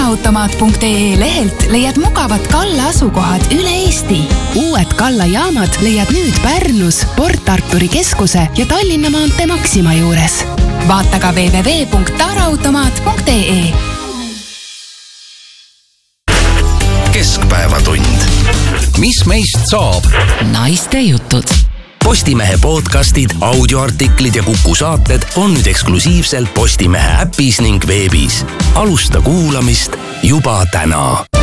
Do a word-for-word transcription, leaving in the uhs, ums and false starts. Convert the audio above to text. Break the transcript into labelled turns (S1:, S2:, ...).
S1: taraautomaat punkt ee lehelt leiad mugavad Kalla asukohad üle Eesti.
S2: Uued Kalla jaamad leiad nüüd Pärnus, Port Arturi keskuse ja Tallinna maantee Maxima juures.
S1: Vaata ka double-u double-u double-u punkt taraautomaat punkt ee.
S3: Keskpäevatund. Mis meist saab?
S2: Naiste jutud.
S3: Postimehe podcastid, audioartiklid ja Kuku saated on nüüd eksklusiivselt Postimehe äpis ning veebis. Alusta kuulamist juba täna.